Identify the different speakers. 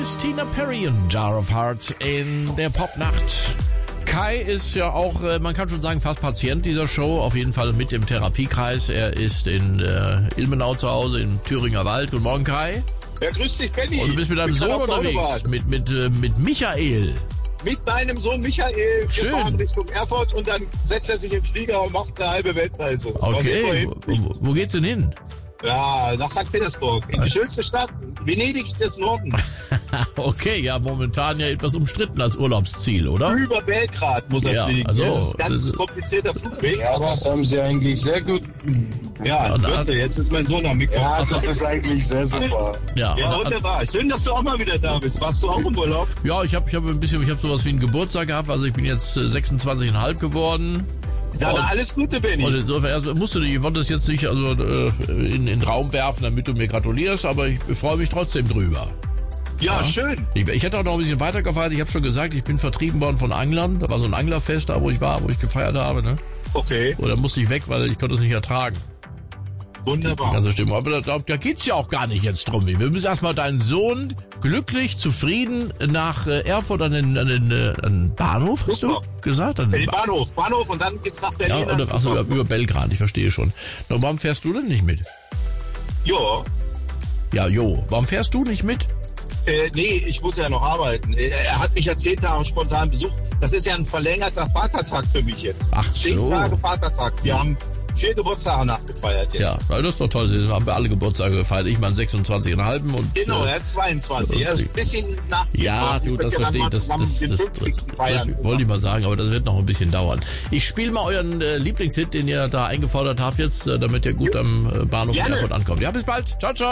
Speaker 1: Christina Perri und Jar of Hearts in der Popnacht. Kai ist ja auch, man kann schon sagen, fast Patient dieser Show, auf jeden Fall mit im Therapiekreis. Er ist in Ilmenau zu Hause, im Thüringer Wald. Guten Morgen, Kai.
Speaker 2: Ja, grüß dich, Benni.
Speaker 1: Und du bist mit deinem Sohn unterwegs, mit Michael.
Speaker 2: Mit meinem Sohn Michael. Wir fahren Richtung Erfurt und dann setzt er sich im Flieger und macht eine halbe Weltreise.
Speaker 1: Okay, wo geht's denn hin?
Speaker 2: Ja, nach St. Petersburg, in die schönste Stadt, Venedig des Nordens.
Speaker 1: Okay, ja, momentan ja etwas umstritten als Urlaubsziel, oder?
Speaker 2: Über Belgrad muss er fliegen.
Speaker 1: Also,
Speaker 2: das ist ein ganz komplizierter Flugweg.
Speaker 3: Ja, das haben sie eigentlich sehr gut.
Speaker 2: Ja, jetzt ist mein Sohn am Mikro.
Speaker 3: Ja, das ist eigentlich sehr super.
Speaker 1: Ja,
Speaker 2: wunderbar. Schön, dass du auch mal wieder da bist. Warst du auch im Urlaub?
Speaker 1: Ja, ich habe sowas wie einen Geburtstag gehabt. Also ich bin jetzt 26,5 geworden.
Speaker 2: Dann alles Gute, Benni.
Speaker 1: Und insofern, ich wollte das jetzt nicht in den Raum werfen, damit du mir gratulierst, aber ich freue mich trotzdem drüber.
Speaker 2: Ja, schön.
Speaker 1: Ich hätte auch noch ein bisschen weiter gefeiert. Ich habe schon gesagt, ich bin vertrieben worden von Anglern. Da war so ein Anglerfest, da wo ich gefeiert habe. Ne?
Speaker 2: Okay.
Speaker 1: Und da musste ich weg, weil ich konnte es nicht ertragen.
Speaker 2: Wunderbar.
Speaker 1: Also stimmt, aber da geht's ja auch gar nicht jetzt drum. Wir müssen erstmal deinen Sohn glücklich, zufrieden nach Erfurt an den Bahnhof, hast du gesagt? An den
Speaker 2: Bahnhof und dann geht's nach Berlin.
Speaker 1: Ja, achso, über Belgrad, ich verstehe schon. Na, warum fährst du denn nicht mit?
Speaker 2: Jo.
Speaker 1: Ja, warum fährst du nicht mit?
Speaker 2: Nee, ich muss ja noch arbeiten. Er hat mich ja 10 Tage spontan besucht. Das ist ja ein verlängerter Vatertag für mich jetzt.
Speaker 1: Ach so.
Speaker 2: 10 Tage Vatertag. Wir haben 4 Geburtstage nachgefeiert jetzt.
Speaker 1: Ja, das ist doch toll. Das haben wir alle Geburtstage gefeiert. Ich meine 26,5 und...
Speaker 2: Genau, er ist 22. Er ist ein bisschen nach...
Speaker 1: Ja, du, das verstehe ich. Das wollte ich mal sagen, aber das wird noch ein bisschen dauern. Ich spiele mal euren Lieblingshit, den ihr da eingefordert habt jetzt, damit ihr gut am Bahnhof in Erfurt ankommt. Ja, bis bald. Ciao, ciao.